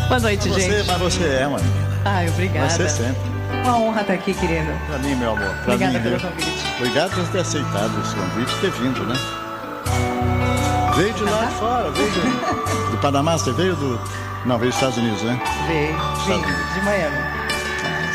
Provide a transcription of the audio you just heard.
Boa noite, gente. Mas você é, mano. Ai, obrigada. Vai ser sempre. Uma honra estar aqui, querido. Pra mim, meu amor. Pra Obrigada mim, pelo viu? convite. Obrigado por ter aceitado esse convite e ter vindo, né? Veio de lá de fora, veio do Panamá, você veio do... Não, veio dos Estados Unidos, né? Veio de Miami.